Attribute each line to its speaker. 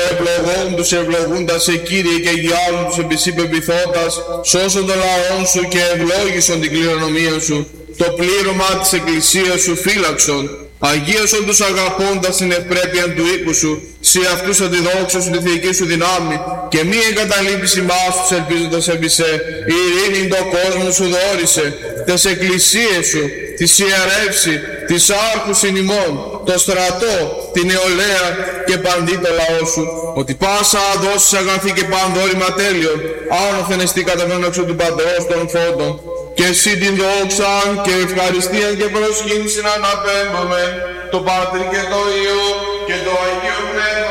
Speaker 1: ευλογών τους ευλογούντας σε Κύριε και γιάλουν τους επισύπεπιθώτας, σώσον τον λαόν σου και ευλόγησον την κληρονομία σου, το πλήρωμα της εκκλησίας σου φύλαξον. Αγίασον τους αγαπώντας την ευπρέπεια του οίκου σου, σε αυτούς αντιδόξα σου τη θεϊκή σου δυνάμει, και μη εγκαταλείπεις ημάς τους ελπίζοντας επί σε, η ειρήνη το κόσμο σου δόρισε, τες εκκλησίες σου, τη ιερεύση, της άρχους in ημών, το στρατό, την νεολαία και παντί το λαό σου, ότι πάσα δώσεις αγαθή και πανδόρημα τέλειον, άνωθεν εστί καταφαίναξο του Πατρός των φόντων, και εσύ την δόξαν και ευχαριστίαν και προσκύνησιν αναπέμπομεν, το Πατρί και το Υιό και το Αγίο Πνεύμα.